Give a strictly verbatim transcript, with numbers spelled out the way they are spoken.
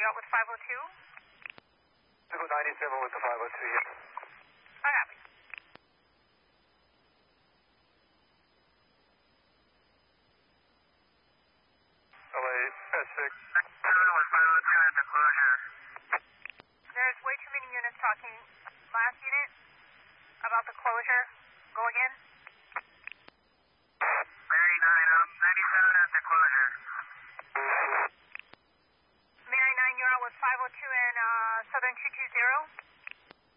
out with five oh two? Go ninety-seven with the five oh two, yeah. I copy. L A S six. There's way too many units talking. Last unit, about the closure. Go again.